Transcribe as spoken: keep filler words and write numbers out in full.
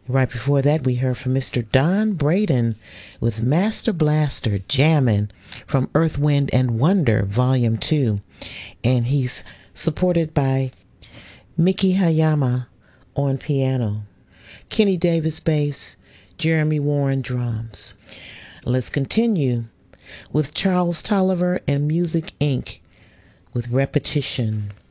Right before that, we heard from Mister Don Braden with Master Blaster Jammin' from Earth, Wind, and Wonder, Volume two. And he's supported by Miki Hayama on piano, Kenny Davis bass, Jeremy Warren drums. Let's continue with Charles Tolliver and Music Incorporated with Repetition.